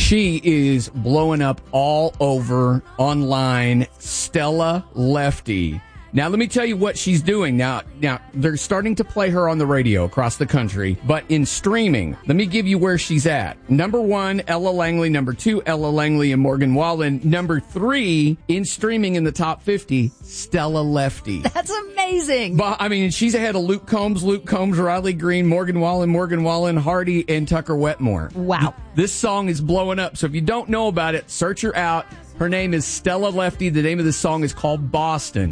She is blowing up all over online. Stella Lefty. Now, let me tell you what she's doing. Now, they're starting to play her on the radio across the country, but in streaming, let me give you where she's at. Number 1, Ella Langley. Number 2, Ella Langley and Morgan Wallen. Number 3, in streaming in the top 50, Stella Lefty. That's amazing. But, I mean, she's ahead of Luke Combs, Riley Green, Morgan Wallen, Hardy, and Tucker Wetmore. Wow. This song is blowing up, so if you don't know about it, search her out. Her name is Stella Lefty. The name of the song is called Boston.